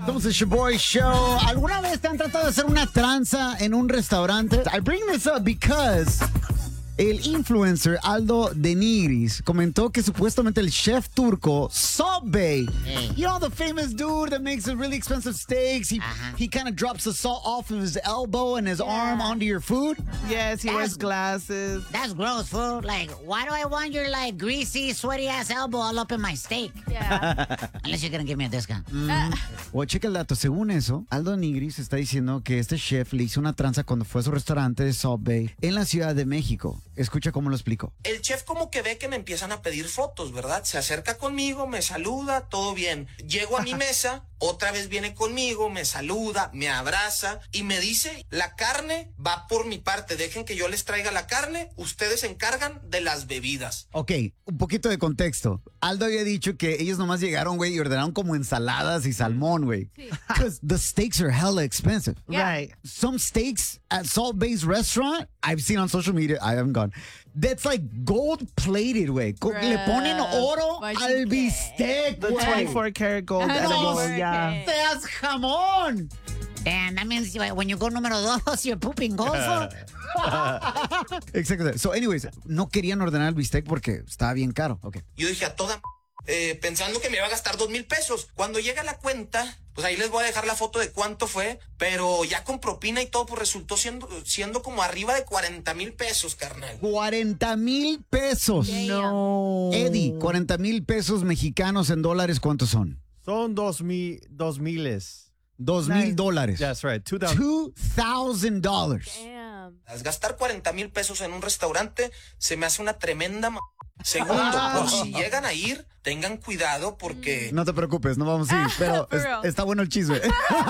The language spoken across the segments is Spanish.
Somos el Shaboy Show. ¿Alguna vez te han tratado de hacer una tranza en un restaurante? I bring this up because el influencer Aldo de Nigris comentó que supuestamente el chef turco Salt Bae, you know, the famous dude that makes the really expensive steaks, he kind of drops the salt off of his elbow and his arm onto your food. Yes, he wears glasses. That's gross, fool. Like, why do I want your, like, greasy, sweaty-ass elbow all up in my steak? Yeah. Unless you're gonna give me a discount. O checa el dato, según eso, Aldo Nigris está diciendo que este chef le hizo una tranza cuando fue a su restaurante de Salt Bae en la Ciudad de México. Escucha cómo lo explico. El chef como que ve que me empiezan a pedir fotos, ¿verdad? Se acerca conmigo, me saluda, todo bien. Llego a mi mesa, otra vez viene conmigo, me saluda, me abraza y me dice, la carne va por mi parte, dejen que yo les traiga la carne, ustedes se encargan de las bebidas. Ok, un poquito de contexto. Aldo había dicho que ellos nomás llegaron, güey, y ordenaron como ensaladas y salmón, güey. Because the steaks are hella expensive. Yeah. Right. Some steaks at Salt Bae's restaurant, I've seen on social media, I haven't gone, that's like gold-plated, güey. Le ponen oro al bistec, The güey. 24 karat gold edible, yeah. ¡Seas jamón! Damn, that means when you go número 2, you're pooping gold, fool. Exacto. So, anyways, no querían ordenar el bistec porque estaba bien caro. Okay. Yo dije a toda pensando que me iba a gastar 2,000 pesos. Cuando llega la cuenta, pues ahí les voy a dejar la foto de cuánto fue, pero ya con propina y todo, pues resultó siendo como arriba de 40,000 pesos, carnal. 40,000 pesos. No. Eddie, 40,000 pesos mexicanos en dólares, ¿cuántos son? Son 2,000. $2,000. That's right. 2,000. $2,000. Damn. Gastar 40,000 pesos en un restaurante se me hace una tremenda Segundo, por si llegan a ir, tengan cuidado porque No te preocupes, no vamos a ir, pero For real. está bueno el chisme.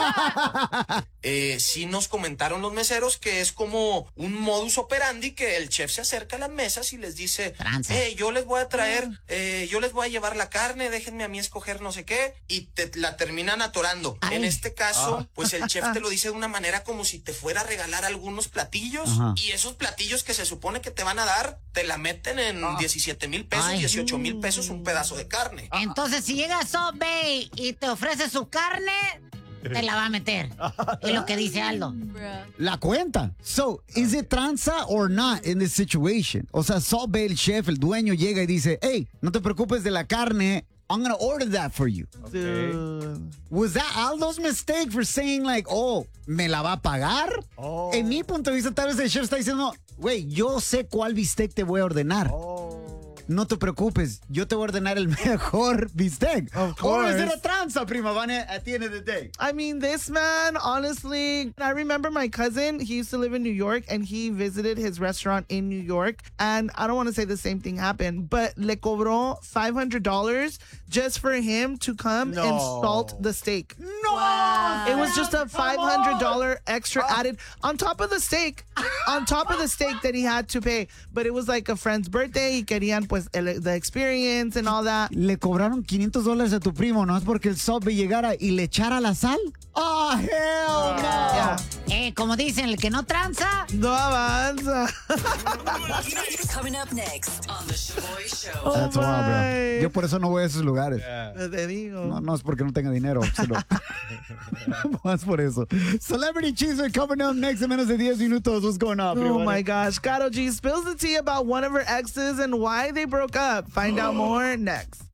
sí nos comentaron los meseros que es como un modus operandi que el chef se acerca a las mesas y les dice, Tranza. yo les voy a traer, yo les voy a llevar la carne, déjenme a mí escoger no sé qué, y la terminan atorando. Ay. En este caso, pues el chef te lo dice de una manera como si te fuera a regalar algunos platillos, Ajá. y esos platillos que se supone que te van a dar, te la meten en 17,000 pesos, Ay. 18,000 pesos un pedazo de carne. Entonces, si llega Salt Bae y te ofrece su carne, te la va a meter. Es lo que dice Aldo. Bruh. La cuenta. So, is it tranza or not in this situation? O sea, Salt Bae, el chef, el dueño, llega y dice, hey, no te preocupes de la carne. I'm going to order that for you. Dude. Was that Aldo's mistake for saying like, oh, ¿me la va a pagar? Oh. En mi punto de vista, tal vez el chef está diciendo, güey, yo sé cuál bistec te voy a ordenar. No te preocupes, yo te voy a ordenar el mejor bistec. Of Or is it course. a tranza, prima, Vane, at the end of the day? I mean, this man, honestly, I remember my cousin, he used to live in New York and he visited his restaurant in New York. And I don't want to say the same thing happened, but le cobró $500 just for him to come and No. salt the steak. No! Wow. It was just a $500 extra added on top of the steak, that he had to pay. But it was like a friend's birthday. Y querían pues the experience and all that. Le cobraron $500 a tu primo, ¿no? Es porque el Salt Bae llegara y le echara la sal. Oh, hell no! Yeah. Como dicen, el que no tranza. No avanza. Coming up next on the Shaboy Show. That's wild, bro. my. Yo por eso no voy a esos lugares. Te digo. No, no es porque no tenga dinero, sino más por eso. Celebrity Cheeseman coming up next in menos de 10 minutos. What's going on, Oh primo? my gosh. Karol G spills the tea about one of her exes and why they broke up. Find out more next.